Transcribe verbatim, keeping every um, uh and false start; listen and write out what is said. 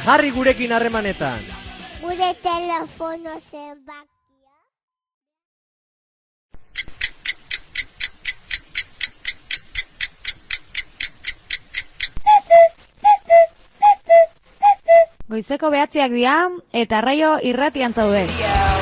Jarri gurekin harremanetan. Gure telefono zenbakia. Goizeko behatziak dira eta Arraio irratian zaude.